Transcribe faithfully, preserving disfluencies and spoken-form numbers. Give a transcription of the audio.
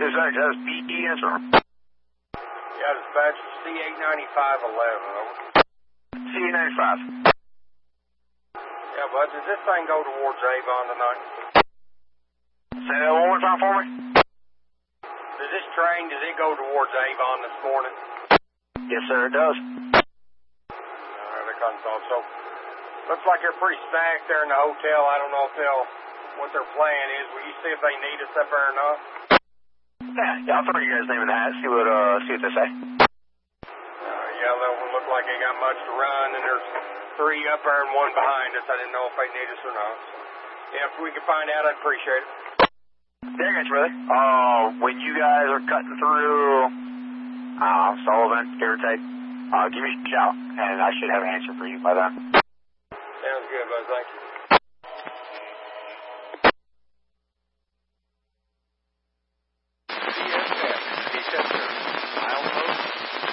two seconds. That was B E answer. Yeah, dispatch C eight ninety-five eleven, over. C eight ninety-five. Yeah, bud, did this thing go towards Avon tonight? Say that one more time for me. Does this train, does it go towards Avon this morning? Yes, sir, it does. Alright, I kind of thought so. Looks like they're pretty stacked there in the hotel. I don't know if they'll, what their plan is. Will you see if they need us up there or not? Yeah, yeah, I'll throw you guys' name in the hat, see what, uh, see what they say. Uh, yeah, they don't look like they got much to run, and there's three up there and one behind us. I didn't know if they need us or not. So, yeah, if we could find out, I'd appreciate it. Yeah, I got you, brother. Uh, when you guys are cutting through, uh, Sullivan, give or take, uh, give me a shout, and I should have an answer for you by then. Sounds good, bud. Thank you.